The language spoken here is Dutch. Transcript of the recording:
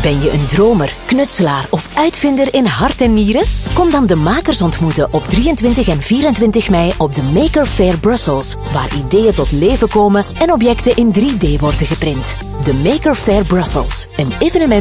Ben je een dromer, knutselaar of uitvinder in hart en nieren? Kom dan de makers ontmoeten op 23 en 24 mei op de Maker Faire Brussels, waar ideeën tot leven komen en objecten in 3D worden geprint. De Maker Faire Brussels, een evenement